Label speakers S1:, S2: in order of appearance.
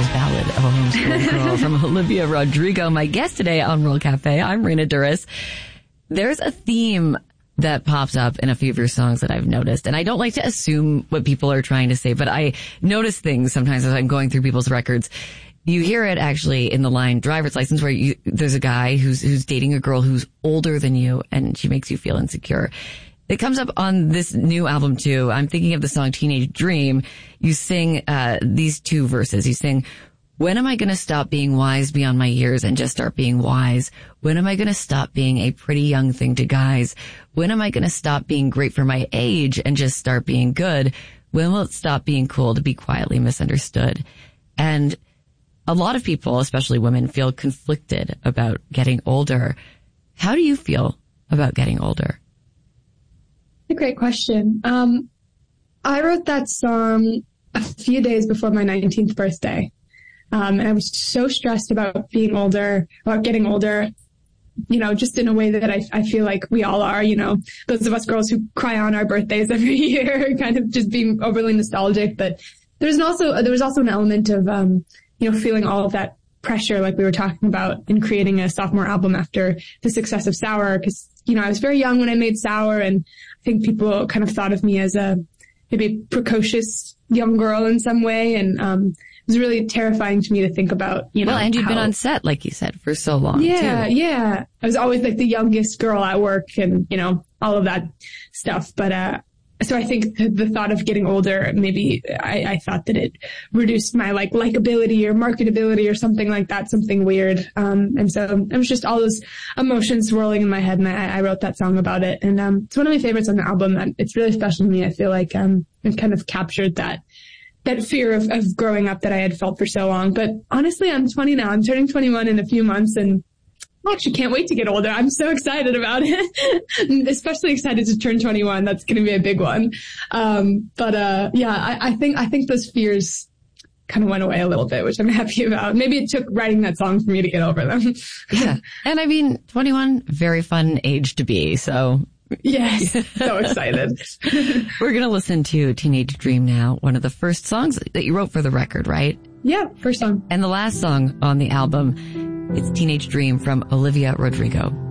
S1: Ballad of a Homeschool Girl from Olivia Rodrigo. My guest today on World Cafe, I'm Raina Douris. There's a theme that pops up in a few of your songs that I've noticed. And I don't like to assume what people are trying to say, but I notice things sometimes as I'm going through people's records. You hear it actually in the line driver's license where there's a guy who's dating a girl who's older than you and she makes you feel insecure. It comes up on this new album too. I'm thinking of the song Teenage Dream. You sing these two verses. You sing, when am I going to stop being wise beyond my years and just start being wise? When am I going to stop being a pretty young thing to guys? When am I going to stop being great for my age and just start being good? When will it stop being cool to be quietly misunderstood? And a lot of people, especially women, feel conflicted about getting older. How do you feel about getting older?
S2: A great question. I wrote that song a few days before my 19th birthday. And I was so stressed about being older, about getting older, just in a way that I feel like we all are, those of us girls who cry on our birthdays every year, kind of just being overly nostalgic. But there was also an element of, feeling all of that pressure, like we were talking about in creating a sophomore album after the success of Sour. Cause, I was very young when I made Sour, and I think people kind of thought of me as a maybe precocious young girl in some way. And, it was really terrifying to me to think about,
S1: Well, and you'd been on set, like you said, for so long, too.
S2: Yeah. I was always like the youngest girl at work and, all of that stuff. But, so I think the thought of getting older, maybe I thought that it reduced my likability or marketability or something like that, something weird. And so it was just all those emotions swirling in my head, and I wrote that song about it. And, it's one of my favorites on the album, and it's really special to me. I feel like, it kind of captured that fear of growing up that I had felt for so long. But honestly, I'm 20 now. I'm turning 21 in a few months, and I actually can't wait to get older. I'm so excited about it. I'm especially excited to turn 21. That's going to be a big one. I think those fears kind of went away a little bit, which I'm happy about. Maybe it took writing that song for me to get over them.
S1: Yeah. And I mean, 21, very fun age to be. So
S2: yes, so excited.
S1: We're going to listen to Teenage Dream now, one of the first songs that you wrote for the record, right?
S2: Yeah, first song.
S1: And the last song on the album, it's Teenage Dream from Olivia Rodrigo.